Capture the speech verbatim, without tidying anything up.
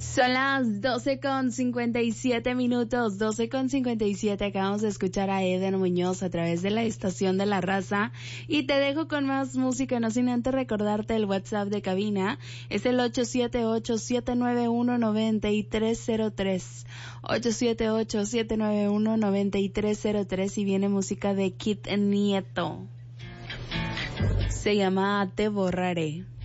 Son las doce con cincuenta y siete minutos, doce con cincuenta y siete. Acabamos de escuchar a Eder Muñoz a través de la estación de La Raza. Y te dejo con más música, no sin antes recordarte el WhatsApp de cabina. Es el ocho siete ocho, siete nueve uno, nueve tres cero tres. ocho siete ocho, siete nueve uno, nueve tres cero tres. Y viene música de Kid Nieto. Se llama Te Borraré.